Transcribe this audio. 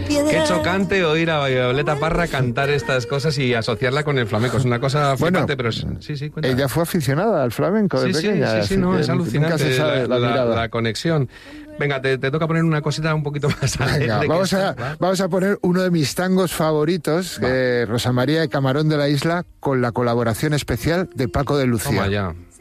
Qué chocante oír a Violeta Parra cantar estas cosas y asociarla con el flamenco. Es una cosa flipante, pero sí, cuenta. Ella fue aficionada al flamenco de pequeña. Sí, no, es alucinante. Nunca se sabe la conexión. Venga, te toca poner una cosita un poquito más alegre. Venga, vamos a poner uno de mis tangos favoritos, Rosa María de Camarón de la Isla, con la colaboración especial de Paco de Lucía. Toma ya.